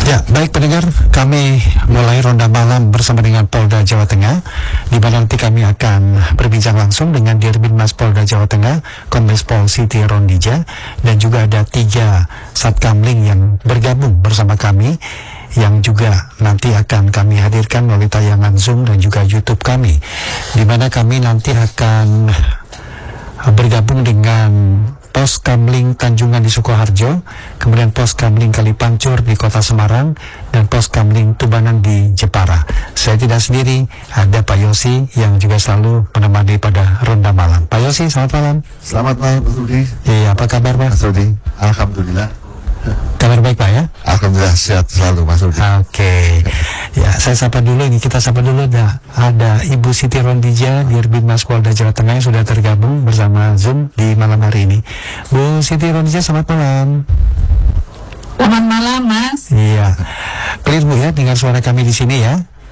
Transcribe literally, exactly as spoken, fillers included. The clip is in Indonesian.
Ya, baik pendengar, kami mulai ronda malam bersama dengan Polda Jawa Tengah, di mana nanti kami akan berbincang langsung dengan Dirbinmas Polda Jawa Tengah, Kombes Pol Siti Rondija, dan juga ada tiga Satkamling yang bergabung bersama kami, yang juga nanti akan kami hadirkan melalui tayangan Zoom dan juga YouTube kami, di mana kami nanti akan bergabung dengan Pos Kamling Tanjungan di Sukoharjo, kemudian Pos Kamling Kalipancur di Kota Semarang, dan Pos Kamling Tubanan di Jepara. Saya tidak sendiri, ada Pak Yosi yang juga selalu menemani pada ronda malam. Pak Yosi, selamat malam. Selamat malam, Mas Rudi. Iya, apa kabar Pak? Mas Rudi, alhamdulillah. Kabar baik Pak ya? Alhamdulillah sehat selalu, Mas Rudi. Oke, okay. Ya saya sapa dulu ini, kita sapa dulu ada, ada Ibu Siti Rondija, Dirbinmas Polda Jawa Tengah yang sudah tergabung bersama Zoom di malam hari ini. Bu Siti Rondija, selamat malam. Selamat malam, Mas. Iya, clear Bu ya, dengar suara kami di sini ya?